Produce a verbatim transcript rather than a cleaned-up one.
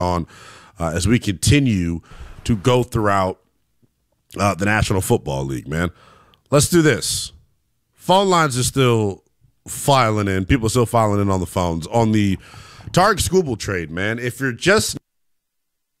on uh, as we continue to go throughout uh, the National Football League, man. Let's do this. Phone lines are still filing in. People are still filing in on the phones. On the Tarek Skubal trade, man, if you're just